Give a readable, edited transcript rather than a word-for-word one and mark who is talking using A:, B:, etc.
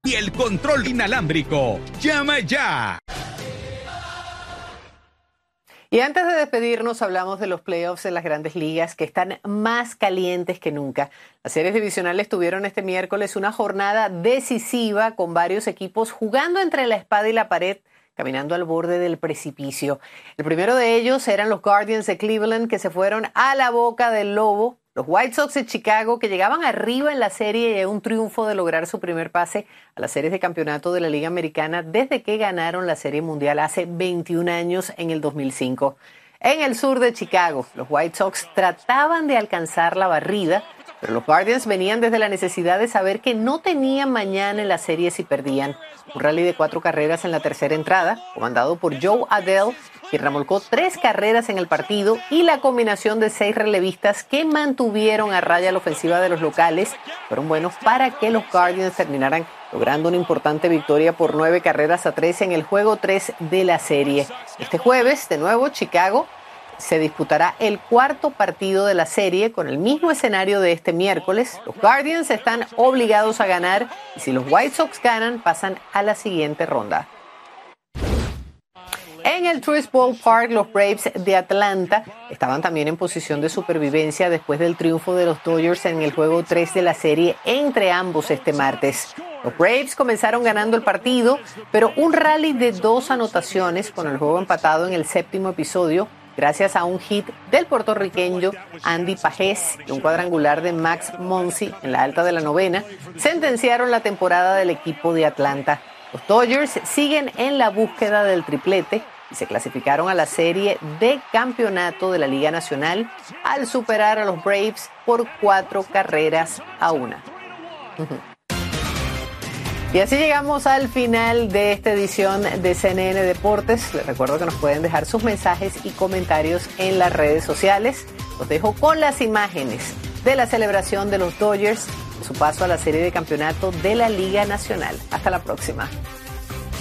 A: y el control inalámbrico. ¡Llama ya!
B: Y antes de despedirnos, hablamos de los playoffs en las Grandes Ligas, que están más calientes que nunca. Las series divisionales tuvieron este miércoles una jornada decisiva, con varios equipos jugando entre la espada y la pared, caminando al borde del precipicio. El primero de ellos eran los Guardians de Cleveland, que se fueron a la boca del lobo. Los White Sox de Chicago, que llegaban arriba en la serie y a un triunfo de lograr su primer pase a las series de campeonato de la Liga Americana desde que ganaron la Serie Mundial hace 21 años en el 2005. En el sur de Chicago, los White Sox trataban de alcanzar la barrida, pero los Guardians venían desde la necesidad de saber que no tenían mañana en la serie si perdían. Un rally de 4 carreras en la tercera entrada, comandado por Joe Adell, quien remolcó 3 carreras en el partido, y la combinación de 6 relevistas que mantuvieron a raya la ofensiva de los locales fueron buenos para que los Guardians terminaran logrando una importante victoria por 9-3 en el juego 3 de la serie. Este jueves, de nuevo, Chicago se disputará el cuarto partido de la serie con el mismo escenario de este miércoles. Los Guardians están obligados a ganar y si los White Sox ganan, pasan a la siguiente ronda. En el Truist Ballpark, los Braves de Atlanta estaban también en posición de supervivencia después del triunfo de los Dodgers en el juego 3 de la serie entre ambos este martes. Los Braves comenzaron ganando el partido, pero un rally de 2 anotaciones con el juego empatado en el 7º episodio, gracias a un hit del puertorriqueño Andy Pajés y un cuadrangular de Max Muncy en la alta de la 9ª, sentenciaron la temporada del equipo de Atlanta. Los Dodgers siguen en la búsqueda del triplete y se clasificaron a la serie de campeonato de la Liga Nacional al superar a los Braves por 4-1. Y así llegamos al final de esta edición de CNN Deportes. Les recuerdo que nos pueden dejar sus mensajes y comentarios en las redes sociales. Los dejo con las imágenes de la celebración de los Dodgers, su paso a la serie de campeonato de la Liga Nacional. Hasta la próxima.